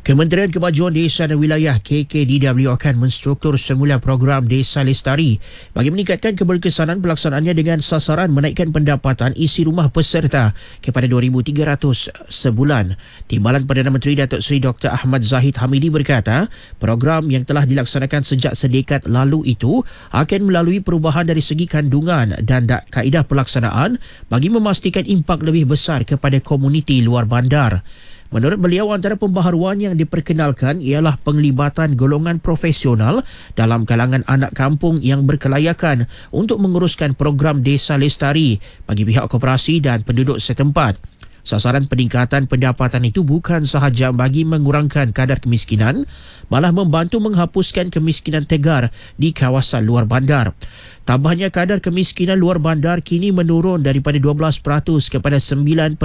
Kementerian Kemajuan Desa dan Wilayah KKDW akan menstruktur semula program Desa Lestari bagi meningkatkan keberkesanan pelaksanaannya dengan sasaran menaikkan pendapatan isi rumah peserta kepada 2,300 sebulan. Timbalan Perdana Menteri Datuk Seri Dr. Ahmad Zahid Hamidi berkata, program yang telah dilaksanakan sejak sedekad lalu itu akan melalui perubahan dari segi kandungan dan kaedah pelaksanaan bagi memastikan impak lebih besar kepada komuniti luar bandar. Menurut beliau, antara pembaharuan yang diperkenalkan ialah penglibatan golongan profesional dalam kalangan anak kampung yang berkelayakan untuk menguruskan program Desa Lestari bagi pihak koperasi dan penduduk setempat. Sasaran peningkatan pendapatan itu bukan sahaja bagi mengurangkan kadar kemiskinan, malah membantu menghapuskan kemiskinan tegar di kawasan luar bandar. Tambahnya, kadar kemiskinan luar bandar kini menurun daripada 12% kepada 9.9%,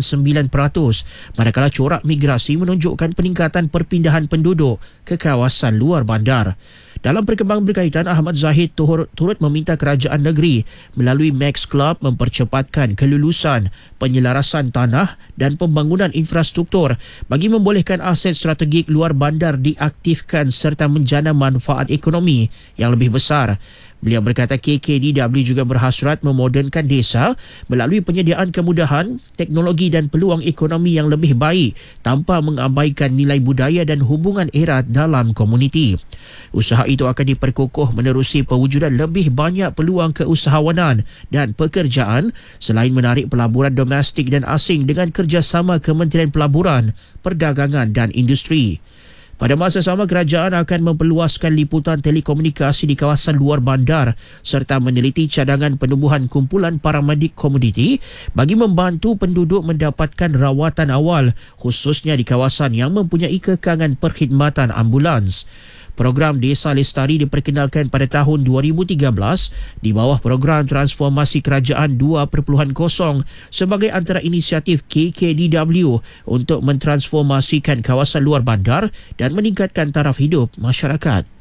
manakala corak migrasi menunjukkan peningkatan perpindahan penduduk ke kawasan luar bandar. Dalam perkembangan berkaitan, Ahmad Zahid turut meminta kerajaan negeri melalui Max Club mempercepatkan kelulusan penyelarasan tanah dan pembangunan infrastruktur bagi membolehkan aset strategik luar bandar diaktifkan serta menjana manfaat ekonomi yang lebih besar. Beliau berkata KKDW juga berhasrat memodernkan desa melalui penyediaan kemudahan, teknologi dan peluang ekonomi yang lebih baik tanpa mengabaikan nilai budaya dan hubungan erat dalam komuniti. Usaha itu akan diperkukuh menerusi pewujudan lebih banyak peluang keusahawanan dan pekerjaan selain menarik pelaburan domestik dan asing dengan kerjasama Kementerian Pelaburan, Perdagangan dan Industri. Pada masa sama, kerajaan akan memperluaskan liputan telekomunikasi di kawasan luar bandar serta meneliti cadangan penubuhan kumpulan paramedik komoditi bagi membantu penduduk mendapatkan rawatan awal, khususnya di kawasan yang mempunyai kekangan perkhidmatan ambulans. Program Desa Lestari diperkenalkan pada tahun 2013 di bawah Program Transformasi Kerajaan 2.0 sebagai antara inisiatif KKDW untuk mentransformasikan kawasan luar bandar dan meningkatkan taraf hidup masyarakat.